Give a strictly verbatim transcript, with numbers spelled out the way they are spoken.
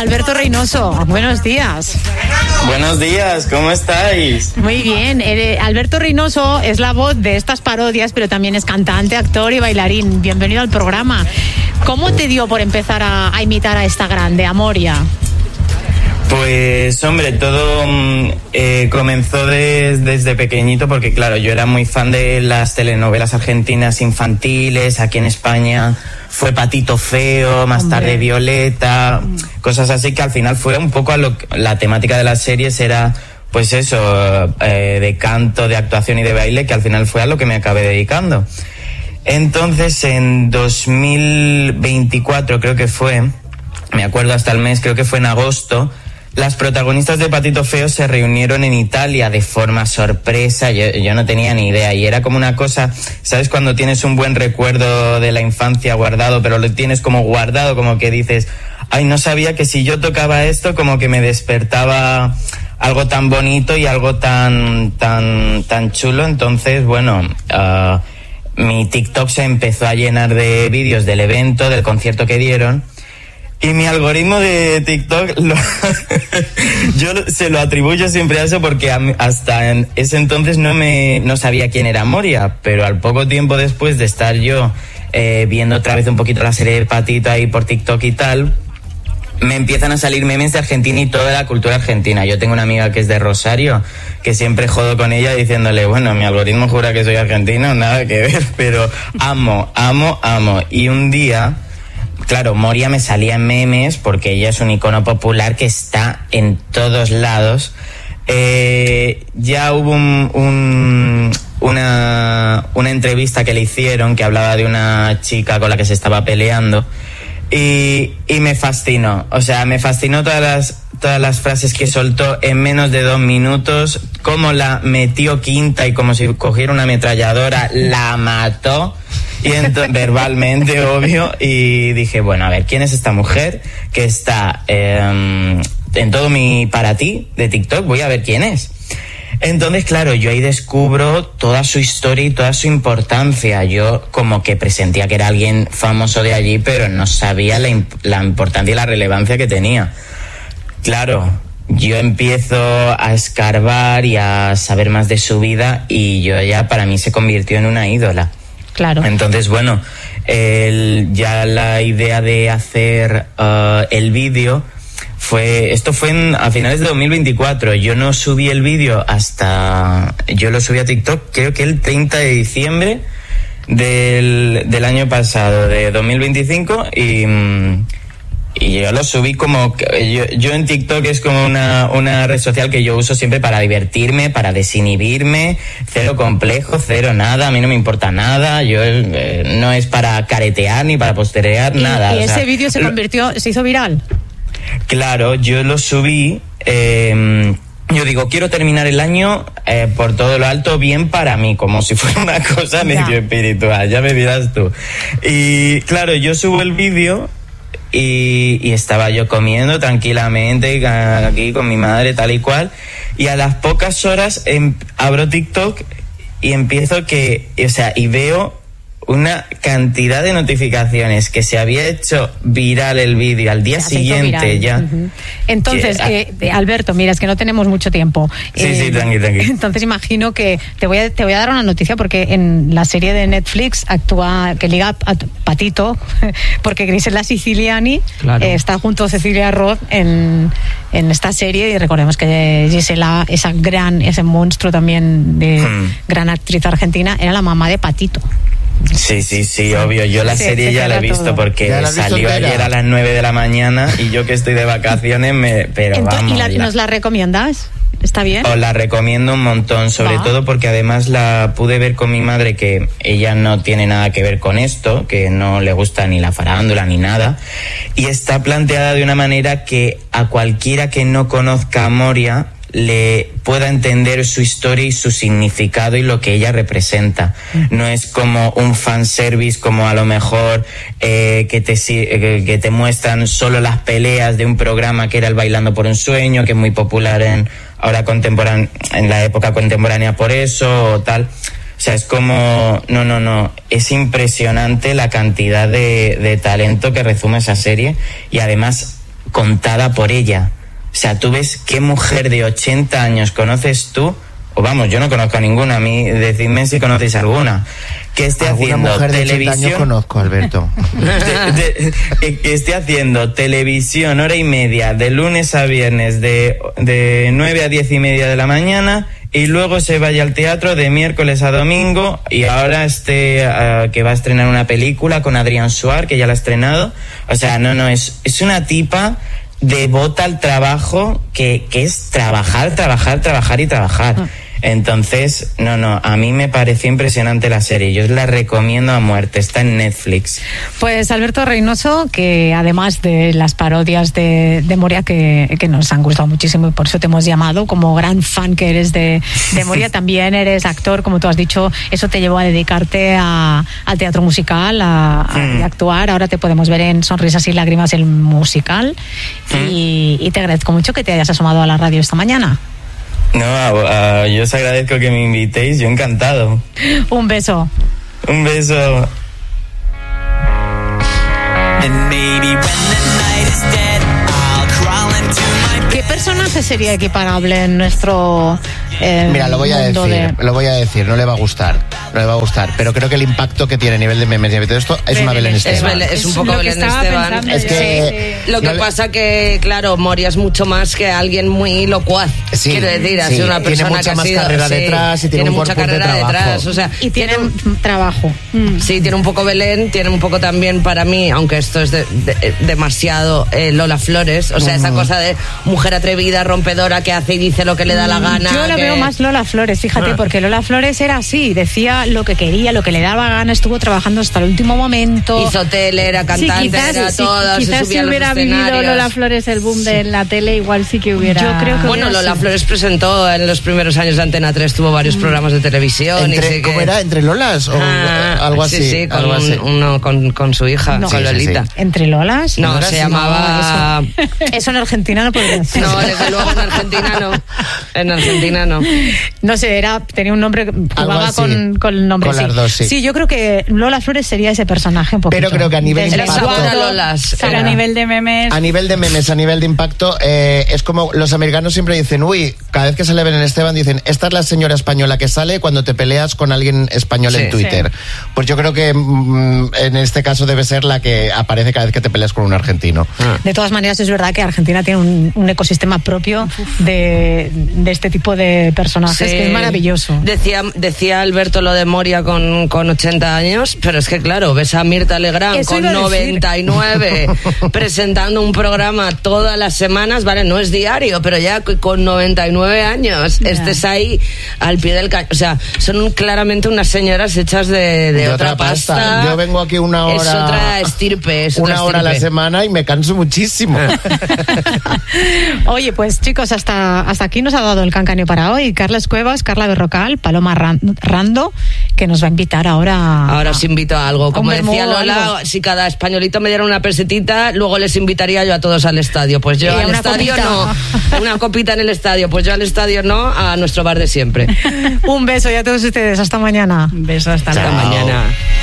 Alberto Reynoso, buenos días. Buenos días, ¿cómo estáis? Muy bien. Eh, Alberto Reynoso es la voz de estas parodias, pero también es cantante, actor y bailarín. Bienvenido al programa. ¿Cómo te dio por empezar a, a imitar a esta grande, a Moria? Pues, hombre, todo eh, comenzó de, desde pequeñito porque, claro, yo era muy fan de las telenovelas argentinas infantiles. Aquí en España fue Patito Feo, más hombre. tarde Violeta, mm. cosas así que al final fue un poco a lo, la temática de las series era, pues eso, eh, de canto, de actuación y de baile, que al final fue a lo que me acabé dedicando. Entonces, en dos mil veinticuatro creo que fue, me acuerdo hasta el mes, creo que fue en agosto, las protagonistas de Patito Feo se reunieron en Italia de forma sorpresa. Yo, yo no tenía ni idea y era como una cosa, ¿sabes? Cuando tienes un buen recuerdo de la infancia guardado, pero lo tienes como guardado, como que dices, ay, no sabía que si yo tocaba esto, como que me despertaba algo tan bonito y algo tan, tan, tan chulo. Entonces, bueno, uh, mi TikTok se empezó a llenar de vídeos del evento, del concierto que dieron. Y mi algoritmo de TikTok, lo yo se lo atribuyo siempre a eso porque a, hasta en ese entonces no me no sabía quién era Moria, pero al poco tiempo después de estar yo eh, viendo otra vez un poquito la serie de Patito ahí por TikTok y tal, me empiezan a salir memes de Argentina y toda la cultura argentina. Yo tengo una amiga que es de Rosario, que siempre jodo con ella diciéndole, bueno, mi algoritmo jura que soy argentino, nada que ver, pero amo, amo, amo. Y un día... Claro, Moria me salía en memes porque ella es un icono popular que está en todos lados. Eh, ya hubo un, un, una, una entrevista que le hicieron que hablaba de una chica con la que se estaba peleando y, y me fascinó. O sea, me fascinó todas las, todas las frases que soltó en menos de dos minutos, cómo la metió quinta y como si cogiera una ametralladora, la mató. Y entonces, verbalmente, obvio, y dije, bueno, a ver, ¿quién es esta mujer que está eh, en todo mi para ti de TikTok? Voy a ver quién es. Entonces, claro, yo ahí descubro toda su historia y toda su importancia. Yo como que presentía que era alguien famoso de allí, pero no sabía la, imp- la importancia y la relevancia que tenía. Claro, yo empiezo a escarbar y a saber más de su vida y yo ya, para mí, se convirtió en una ídola. Claro. Entonces, bueno, el, ya la idea de hacer uh, el vídeo fue, esto fue en, a finales de dos mil veinticuatro. Yo no subí el vídeo hasta, yo lo subí a TikTok, creo que el treinta de diciembre del, del año pasado, de dos mil veinticinco, y... Y yo lo subí como... Yo, yo en TikTok es como una, una red social que yo uso siempre para divertirme, para desinhibirme, cero complejo, cero nada, a mí no me importa nada, yo eh, no es para caretear ni para posterear, ¿Y, nada. ¿Y o ese sea, vídeo se convirtió, se hizo viral? Claro, yo lo subí... Eh, Yo digo, quiero terminar el año eh, por todo lo alto bien para mí, como si fuera una cosa medio espiritual, ya me dirás tú. Y claro, yo subo el vídeo... Y, y estaba yo comiendo tranquilamente aquí con mi madre tal y cual y a las pocas horas em, abro TikTok y empiezo que, o sea, y veo una cantidad de notificaciones que se había hecho viral el vídeo al día ya siguiente ya. Uh-huh. Entonces, que, eh, Alberto, mira, es que no tenemos mucho tiempo. Sí, eh, sí, tranqui, tranqui. Entonces imagino que te voy a, te voy a dar una noticia porque en la serie de Netflix actúa, que liga a Patito, porque Grisela Siciliani claro. eh, está junto a Cecilia Roth en, en esta serie y recordemos que Gisela, esa gran, ese monstruo también de hmm. gran actriz argentina, era la mamá de Patito. Sí, sí, sí, obvio. Yo la sí, serie ya la he visto todo. Porque salió visto ayer a las nueve de la mañana y yo que estoy de vacaciones, me, pero Entonces, vamos. ¿Y la, nos la recomiendas? ¿Está bien? Os la recomiendo un montón, sobre Va. todo porque además la pude ver con mi madre, que ella no tiene nada que ver con esto, que no le gusta ni la farándula ni nada, y está planteada de una manera que a cualquiera que no conozca a Moria le pueda entender su historia y su significado y lo que ella representa. No es como un fanservice, como a lo mejor eh, que te que, que te muestran solo las peleas de un programa que era el Bailando por un Sueño, que es muy popular en ahora contemporánea, en la época contemporánea por eso o tal. O sea, es como, no, no, no, es impresionante la cantidad de, de talento que resume esa serie y además contada por ella. O sea, tú ves qué mujer de ochenta años conoces tú, o vamos, yo no conozco a ninguna, a mí decidme si conocéis alguna, que esté haciendo mujer de televisión. ochenta años conozco, Alberto. de, de, que, que esté haciendo televisión hora y media, de lunes a viernes, de, de nueve a diez y media de la mañana, y luego se vaya al teatro de miércoles a domingo, y ahora este uh, que va a estrenar una película con Adrián Suar, que ya la ha estrenado. O sea, no, no, es, es una tipa devota al trabajo, que, que es trabajar, trabajar, trabajar y trabajar. Ah. Entonces, no, no, a mí me pareció impresionante la serie. Yo os la recomiendo a muerte. Está en Netflix. Pues Alberto Reynoso, que además de las parodias de, de Moria, que, que nos han gustado muchísimo y por eso te hemos llamado, como gran fan que eres de, de Moria, también eres actor, como tú has dicho. Eso te llevó a dedicarte a, al teatro musical, a, a, mm. a actuar. Ahora te podemos ver en Sonrisas y Lágrimas, el musical. Mm. Y, y te agradezco mucho que te hayas asomado a la radio esta mañana. No, uh, yo os agradezco que me invitéis, yo encantado. Un beso. Un beso. ¿Qué personaje sería equiparable en nuestro eh, Mira, lo voy a decir, de... lo voy a decir, no le va a gustar, no le va a gustar, pero creo que el impacto que tiene a nivel de memes y de todo esto es una Belén Esteban. Es, es un poco Belén Esteban. Es que sí. Lo que no pasa le... que, claro, Moria es mucho más que alguien muy locuaz. Sí, quiero decir, ha sí. sido una persona tiene mucha que más ha sido, carrera sí, detrás y tiene, tiene un mucha carrera de detrás, o sea, y tiene, tiene un trabajo. Mm. Sí, tiene un poco Belén, tiene un poco también para mí, aunque esto es de, de, demasiado eh, Lola Flores, o sea, uh-huh. esa cosa de mujer atrevida, rompedora, que hace y dice lo que le da la gana. Yo lo que... veo más Lola Flores, fíjate, ah. porque Lola Flores era así, decía lo que quería, lo que le daba gana, estuvo trabajando hasta el último momento. Hizo tele, era cantante, sí, quizás, era sí, todo, quizás se subía si hubiera a los vivido Lola Flores el boom de sí. la tele, igual sí que hubiera... Yo creo que bueno, Lola sido. Flores presentó en los primeros años de Antena tres, tuvo varios mm. programas de televisión. Entre, y sí ¿Cómo que... era? ¿Entre Lolas? O ah, algo así. Sí, sí, con, algo así. Un, uno, con, con su hija, no. con sí, Lolita. Sí, sí. ¿Entre Lolas? No, Lolas, se llamaba... No, eso, eso en Argentina no podría ser. No, desde luego en Argentina no. En Argentina no. No sé, era, tenía un nombre, jugaba con, con el nombre. Con sí. las dos, sí. Sí, yo creo que Lola Flores sería ese personaje un poquito. Pero creo que a nivel de impacto... Lolas, pero a nivel de memes... A nivel de memes, a nivel de impacto, eh, es como los americanos siempre dicen, uy, cada vez que sale Belén Esteban dicen, esta es la señora española que sale cuando te peleas con alguien español sí, en Twitter. Sí. Pues yo creo que mm, en este caso debe ser la que aparece cada vez que te peleas con un argentino. Ah. De todas maneras, es verdad que Argentina tiene un, un ecosistema propio de, de este tipo de personajes, sí. que es maravilloso. Decía, decía Alberto lo de Moria con, con ochenta años, pero es que claro, ves a Mirta Legrand Eso con noventa y nueve presentando un programa todas las semanas, vale, no es diario, pero ya con noventa y nueve años yeah. estés ahí al pie del cañón, o sea, son claramente unas señoras hechas de, de, de otra, otra pasta. pasta. Yo vengo aquí una hora... Es otra estirpe, es una otra hora estirpe. a la semana y me canso muchísimo. Oye, pues chicos, hasta, hasta aquí nos ha dado el cancaneo para hoy. Carles Cuevas, Carla Berrocal, Paloma Rando, que nos va a invitar ahora... Ahora os invito a algo. Como decía Lola, algo. Si cada españolito me diera una pesetita, luego les invitaría yo a todos al estadio. Pues yo al estadio copita. no. Una copita en el estadio. Pues yo al estadio no, a nuestro bar de siempre. Un beso y a todos ustedes. Hasta mañana. Un beso, hasta, hasta mañana.